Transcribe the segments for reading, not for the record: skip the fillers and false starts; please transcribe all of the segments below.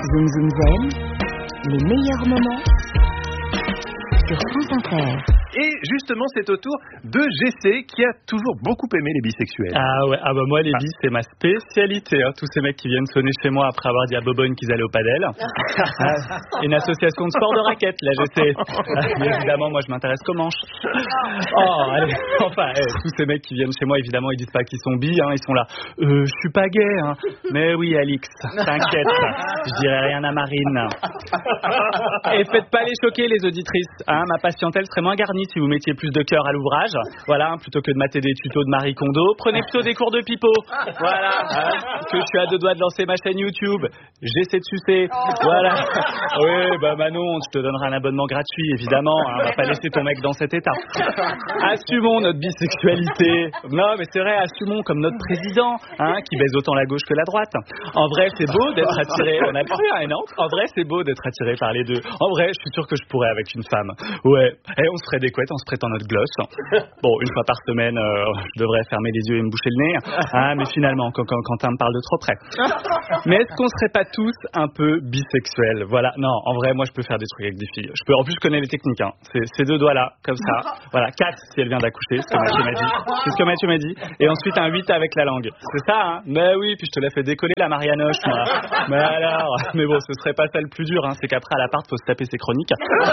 Zoom Zoom Zen, les meilleurs moments sur France Inter. Et justement, c'est au tour de GC qui a toujours beaucoup aimé les bisexuels. Ah ouais, moi les bis c'est ma spécialité. Tous ces mecs qui viennent sonner chez moi après avoir dit à Bobonne qu'ils allaient au padel. Une association de sport de raquettes, la GC. Mais évidemment, moi je m'intéresse qu'aux manches. Allez, tous ces mecs qui viennent chez moi, évidemment, ils disent pas qu'ils sont bi, ils sont là. Je suis pas gay, Mais oui, Alix, t'inquiète, je dirai rien à Marine. Et faites pas les choquer, les auditrices. Ma patientèle serait moins garnie si vous mettiez plus de cœur à l'ouvrage, plutôt que de mater des tutos de Marie Kondo, prenez plutôt des cours de pipeau, que je suis à 2 doigts de lancer ma chaîne YouTube, j'essaie de sucer, oui, Manon, je te donnerai un abonnement gratuit, évidemment, on va pas laisser ton mec dans cet état. Assumons notre bisexualité, non mais c'est vrai, assumons comme notre président, qui baise autant la gauche que la droite. En vrai, c'est beau d'être attiré, on a cru, non ? En vrai, c'est beau d'être attiré par les deux. En vrai, je suis sûr que je pourrais avec une femme. Ouais, on se ferait des couettes, on se prêtant notre gloss. Bon, une fois par semaine, je devrais fermer les yeux et me boucher le nez. Mais finalement, quand Quentin me parle de trop près. Mais est-ce qu'on serait pas tous un peu bisexuels ? Voilà, non, en vrai, moi je peux faire des trucs avec des filles. En plus, je connais les techniques. Ces 2 doigts-là, comme ça. 4 si elle vient d'accoucher, c'est ce que Mathieu m'a dit. Et ensuite un 8 avec la langue. C'est ça, Mais oui, puis je te l'ai fait décoller la Marianoche, moi. Mais alors, mais bon, ce serait pas ça le plus dur, c'est qu'après à l'appart, faut se taper ses chroniques.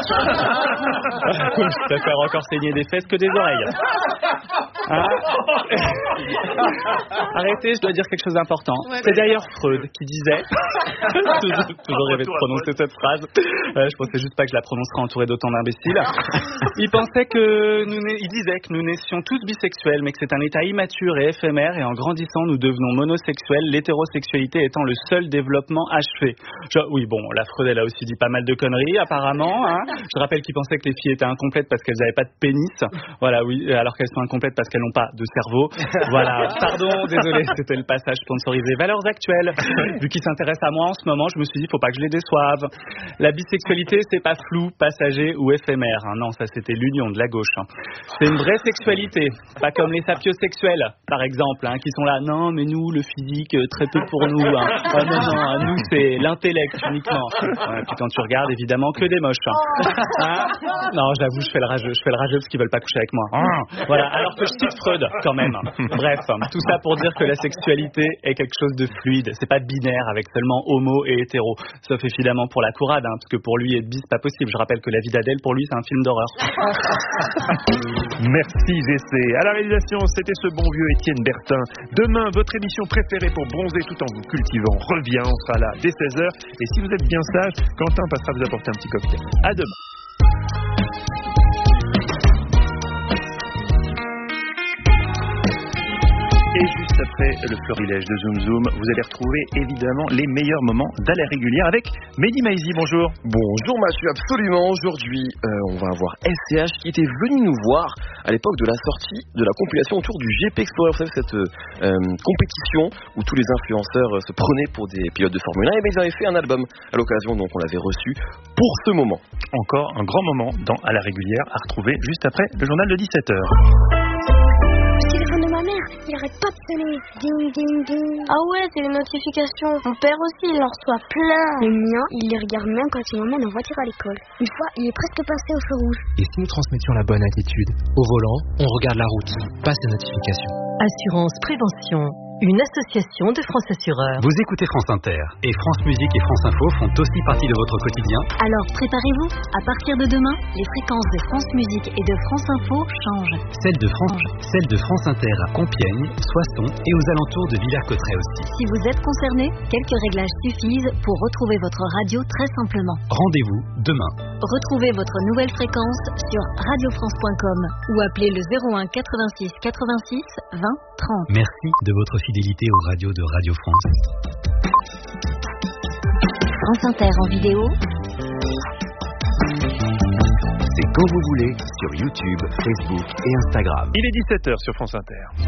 Je préfère encore saigner des fesses que des oreilles. Arrêtez, je dois dire quelque chose d'important. C'est d'ailleurs Freud qui disait, toujours rêvé de prononcer cette phrase, je pensais juste pas que je la prononcerais entourée d'autant d'imbéciles. Il disait que nous naissions tous bisexuels, mais que c'est un état immature et éphémère, et en grandissant nous devenons monosexuels, l'hétérosexualité étant le seul développement achevé. La Freud elle a aussi dit pas mal de conneries apparemment. Je rappelle qu'il pensait que les filles étaient incomplètes parce qu'elles n'avaient pas de pénis. Alors qu'elles sont incomplètes parce qu'elles n'ont pas de cerveau. Pardon, désolé, c'était le passage sponsorisé Valeurs Actuelles. Vu qu'il s'intéresse à moi en ce moment, je me suis dit, faut pas que je les déçoive. La bisexualité, c'est pas flou, passager ou éphémère. Non, ça c'était l'union de la gauche. C'est une vraie sexualité, pas comme les sapiosexuels, par exemple, qui sont là, non, mais nous, le physique, très peu pour nous. Non, nous, c'est l'intellect uniquement. Puis quand tu regardes, évidemment, que des moches. Non, j'avoue, je fais le rageux parce qu'ils veulent pas coucher avec moi. Alors que je cite Freud, quand même. Bref, tout ça pour dire que la sexualité est quelque chose de fluide. C'est pas binaire avec seulement homo et hétéro. Sauf évidemment pour la courade, parce que pour lui, être bi, c'est pas possible. Je rappelle que La vie d'Adèle, pour lui, c'est un film d'horreur. Merci GC. À la réalisation, c'était ce bon vieux Étienne Bertin. Demain, votre émission préférée pour bronzer tout en vous cultivant revient. On sera là dès 16h. Et si vous êtes bien sage, Quentin passera vous apporter un petit cocktail. À demain. Et juste après le florilège de Zoom Zoom, vous allez retrouver évidemment les meilleurs moments d'À la régulière avec Mehdi Maizi. Bonjour. Bonjour Mathieu, absolument. Aujourd'hui, on va avoir SCH qui était venu nous voir à l'époque de la sortie de la compilation autour du GP Explorer. Vous savez, cette compétition où tous les influenceurs se prenaient pour des pilotes de Formule 1. Et bien, ils avaient fait un album à l'occasion, donc on l'avait reçu pour ce moment. Encore un grand moment dans À la régulière à retrouver juste après le journal de 17h. Ma mère, il arrête pas de sonner. Ding, ding, ding. Ah ouais, c'est les notifications. Mon père aussi, il en reçoit plein. Le mien, il les regarde même quand il m'emmène en voiture à l'école. Une fois, il est presque passé au feu rouge. Et si nous transmettions la bonne attitude ? Au volant, on regarde la route, pas ses notifications. Assurance Prévention, une association de France Assureurs. Vous écoutez France Inter et France Musique et France Info font aussi partie de votre quotidien. Alors préparez-vous, à partir de demain, les fréquences de France Musique et de France Info changent. Celle de France Inter à Compiègne, Soissons et aux alentours de Villers-Cotterêts aussi. Si vous êtes concerné, quelques réglages suffisent pour retrouver votre radio très simplement. Rendez-vous demain. Retrouvez votre nouvelle fréquence sur radiofrance.com ou appelez le 01 86 86 20 30. Merci de votre fidélité aux radios de Radio France. France Inter en vidéo. C'est quand vous voulez sur YouTube, Facebook et Instagram. Il est 17h sur France Inter.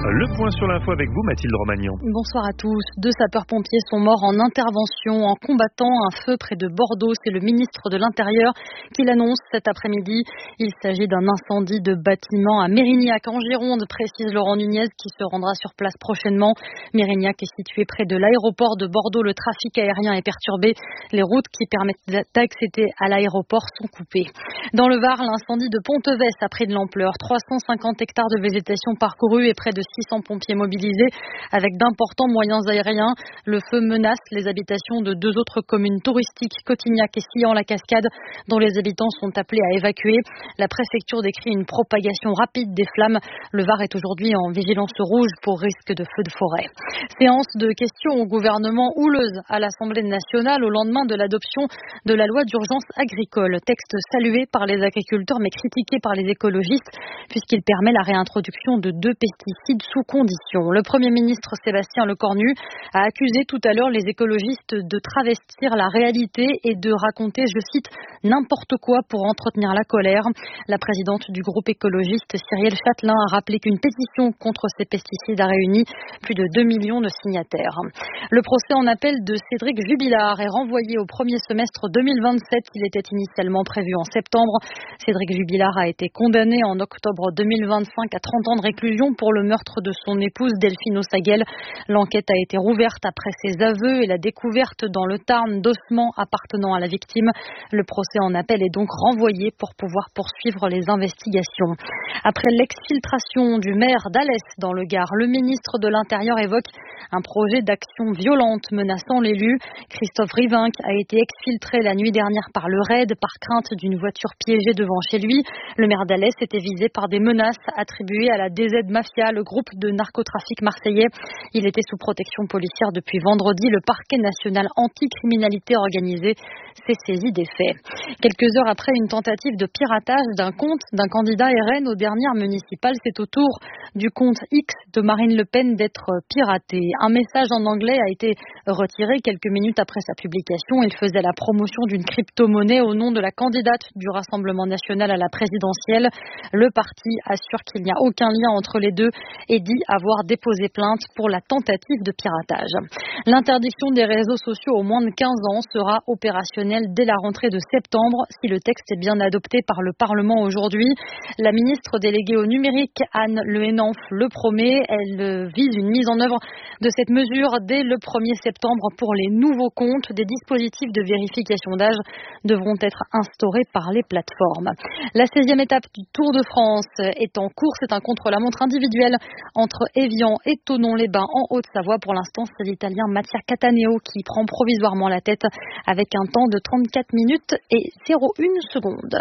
Le point sur l'info avec vous, Mathilde Romagnan. Bonsoir à tous. 2 sapeurs-pompiers sont morts en intervention en combattant un feu près de Bordeaux. C'est le ministre de l'Intérieur qui l'annonce cet après-midi. Il s'agit d'un incendie de bâtiment à Mérignac en Gironde, précise Laurent Nunez qui se rendra sur place prochainement. Mérignac est situé près de l'aéroport de Bordeaux. Le trafic aérien est perturbé. Les routes qui permettent d'accéder à l'aéroport sont coupées. Dans le Var, l'incendie de Pontevès a pris de l'ampleur. 350 hectares de végétation parcourus et près de 600 pompiers mobilisés avec d'importants moyens aériens. Le feu menace les habitations de 2 autres communes touristiques, Cotignac et Sillan-la-Cascade, dont les habitants sont appelés à évacuer. La préfecture décrit une propagation rapide des flammes. Le Var est aujourd'hui en vigilance rouge pour risque de feu de forêt. Séance de questions au gouvernement houleuse à l'Assemblée nationale au lendemain de l'adoption de la loi d'urgence agricole. Texte salué par les agriculteurs mais critiqué par les écologistes puisqu'il permet la réintroduction de 2 pesticides sous condition. Le Premier ministre Sébastien Lecornu a accusé tout à l'heure les écologistes de travestir la réalité et de raconter, je cite, n'importe quoi pour entretenir la colère. La présidente du groupe écologiste, Cyrielle Châtelain, a rappelé qu'une pétition contre ces pesticides a réuni plus de 2 millions de signataires. Le procès en appel de Cédric Jubilard est renvoyé au premier semestre 2027. Il était initialement prévu en septembre. Cédric Jubilard a été condamné en octobre 2025 à 30 ans de réclusion pour le meurtre de son épouse Delphine Ossaguel. L'enquête a été rouverte après ses aveux et la découverte dans le Tarn d'ossements appartenant à la victime. Le procès en appel est donc renvoyé pour pouvoir poursuivre les investigations. Après l'exfiltration du maire d'Alès dans le Gard, le ministre de l'Intérieur évoque un projet d'action violente menaçant l'élu. Christophe Rivinc a été exfiltré la nuit dernière par le RAID par crainte d'une voiture piégée devant chez lui. Le maire d'Alès était visé par des menaces attribuées à la DZ Mafia, le groupe de narcotrafic marseillais. Il était sous protection policière depuis vendredi. Le parquet national anticriminalité organisée s'est saisi des faits. Quelques heures après une tentative de piratage d'un compte d'un candidat RN aux dernières municipales, c'est au tour du compte X de Marine Le Pen d'être piraté. Un message en anglais a été retiré quelques minutes après sa publication. Il faisait la promotion d'une crypto-monnaie au nom de la candidate du Rassemblement national à la présidentielle. Le parti assure qu'il n'y a aucun lien entre les deux et dit avoir déposé plainte pour la tentative de piratage. L'interdiction des réseaux sociaux aux moins de 15 ans sera opérationnelle dès la rentrée de septembre si le texte est bien adopté par le Parlement aujourd'hui. La ministre déléguée au numérique, Anne Le Henanff, le promet. Elle vise une mise en œuvre de cette mesure dès le 1er septembre pour les nouveaux comptes. Des dispositifs de vérification d'âge devront être instaurés par les plateformes. La 16e étape du Tour de France est en cours. C'est un contre-la-montre individuel entre Évian et Thonon-les-Bains en Haute-Savoie. Pour l'instant, c'est l'Italien Mattia Cataneo qui prend provisoirement la tête avec un temps de 34 minutes et 0,1 seconde.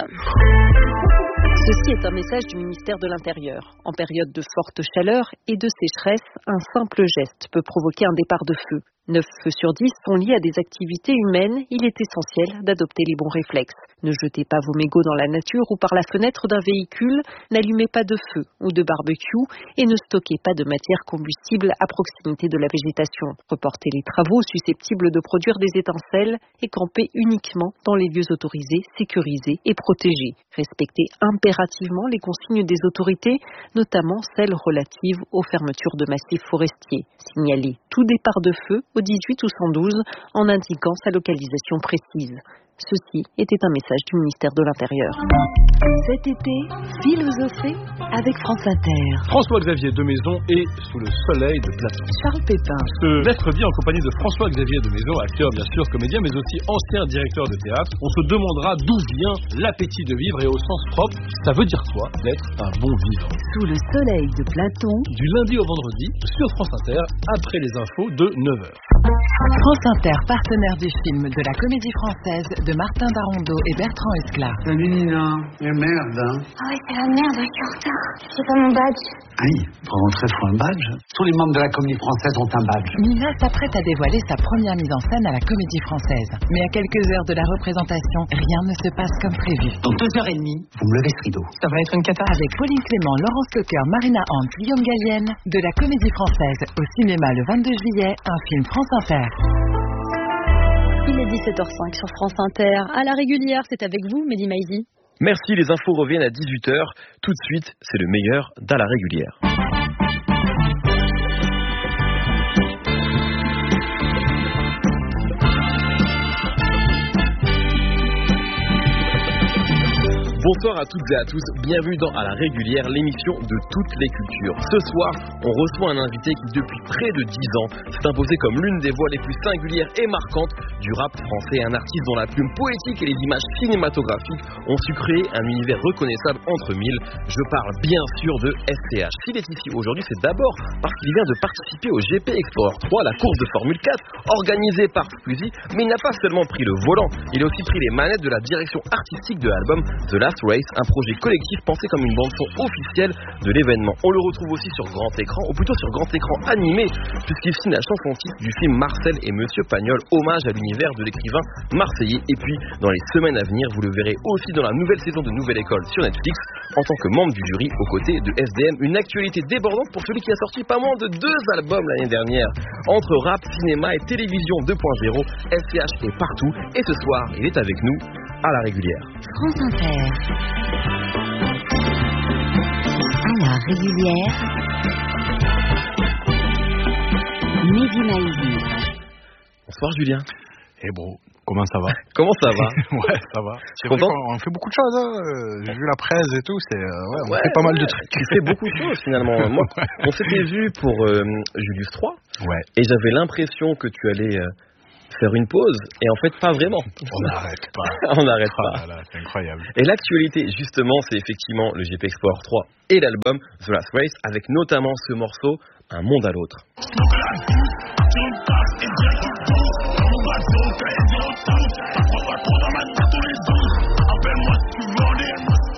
Ceci est un message du ministère de l'Intérieur. En période de forte chaleur et de sécheresse, un simple geste peut provoquer un départ de feu. 9 feux sur 10 sont liés à des activités humaines. Il est essentiel d'adopter les bons réflexes. Ne jetez pas vos mégots dans la nature ou par la fenêtre d'un véhicule. N'allumez pas de feu ou de barbecue et ne stockez pas de matière combustible à proximité de la végétation. Reportez les travaux susceptibles de produire des étincelles et campez uniquement dans les lieux autorisés, sécurisés et protégés. Respectez impérativement les consignes des autorités, notamment celles relatives aux fermetures de massifs forestiers. Signalez tout départ de feu au 18 ou 112 en indiquant sa localisation précise. Ceci était un message du ministère de l'Intérieur. Cet été, philosophez avec France Inter. François-Xavier de Maison est sous le soleil de Platon. Charles Pépin. Ce mercredi, en compagnie de François-Xavier de Maison, acteur bien sûr, comédien, mais aussi ancien directeur de théâtre, on se demandera d'où vient l'appétit de vivre et au sens propre, ça veut dire quoi d'être un bon vivant. Sous le soleil de Platon. Du lundi au vendredi, sur France Inter, après les infos de 9h. France Inter, partenaire du film de la Comédie Française de Martin Darondeau et Bertrand Esclat. Salut Nina, et merde hein. Ah ouais, c'est la merde, je suis en retard. J'ai pas mon badge. Aïe, pour rentrer, faut un badge. Tous les membres de la Comédie Française ont un badge. Nina s'apprête à dévoiler sa première mise en scène à la Comédie Française. Mais à quelques heures de la représentation, rien ne se passe comme prévu. Dans 2h30, vous me levez ce rideau. Ça va être une cata. Avec Pauline Clément, Laurence Cocker, Marina Hans, Guillaume Gallienne, de la Comédie Française au cinéma le 22 juillet, un film France Inter. Il est 17h05 sur France Inter. À la régulière, c'est avec vous, Mehdi Maizi. Merci, les infos reviennent à 18h. Tout de suite, c'est le meilleur d'à la régulière. Bonsoir à toutes et à tous, bienvenue dans À la régulière, l'émission de toutes les cultures. Ce soir, on reçoit un invité qui depuis près de 10 ans s'est imposé comme l'une des voix les plus singulières et marquantes du rap français, un artiste dont la plume poétique et les images cinématographiques ont su créer un univers reconnaissable entre mille. Je parle bien sûr de SCH. S'il est ici aujourd'hui, c'est d'abord parce qu'il vient de participer au GP Explorer 3, la course de Formule 4, organisée par Squeezie, mais il n'a pas seulement pris le volant, il a aussi pris les manettes de la direction artistique de l'album The Last Race, un projet collectif pensé comme une bande-son officielle de l'événement. On le retrouve aussi sur grand écran, ou plutôt sur grand écran animé, puisqu'il signe la chanson titre du film Marcel et Monsieur Pagnol, hommage à l'univers de l'écrivain marseillais. Et puis, dans les semaines à venir, vous le verrez aussi dans la nouvelle saison de Nouvelle École sur Netflix, en tant que membre du jury aux côtés de SDM. Une actualité débordante pour celui qui a sorti pas moins de 2 albums l'année dernière. Entre rap, cinéma et télévision 2.0, SCH est partout. Et ce soir, il est avec nous à la régulière. France Inter. À la régulière. Mehdi Maizi. Bonsoir Julien. Eh bro, comment ça va? Comment ça va? Ouais, ça va. C'est content? On fait beaucoup de choses, hein. J'ai vu la presse et tout, on fait pas mal de trucs. Tu fais beaucoup de choses finalement. Moi, on s'était vu pour Julius 3. Ouais. Et j'avais l'impression que tu allais faire une pause, et en fait pas vraiment. On n'arrête pas. On n'arrête pas. Là, c'est incroyable. Et l'actualité justement, c'est effectivement le GP Explorer 3 et l'album The Last Race, avec notamment ce morceau Un monde à l'autre.